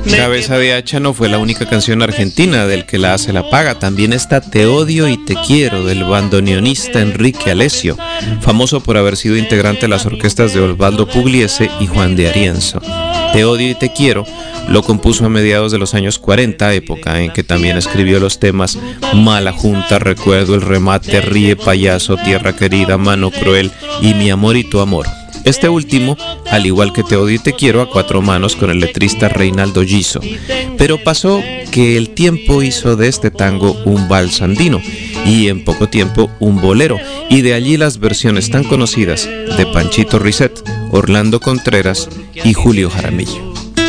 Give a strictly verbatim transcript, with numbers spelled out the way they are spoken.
Cabeza de Hacha no fue la única canción argentina del que la hace la paga. También está Te odio y te quiero del bandoneonista Enrique Alessio, famoso por haber sido integrante de las orquestas de Osvaldo Pugliese y Juan de Arienzo. Te odio y te quiero lo compuso a mediados de los años cuarenta, época en que también escribió los temas Mala Junta, Recuerdo el remate, Ríe payaso, Tierra querida, Mano cruel y Mi amor y tu amor. Este último, al igual que Te odio y te quiero, a cuatro manos con el letrista Reinaldo Giso. Pero pasó que el tiempo hizo de este tango un vals andino y en poco tiempo un bolero, y de allí las versiones tan conocidas de Panchito Risset, Orlando Contreras y Julio Jaramillo.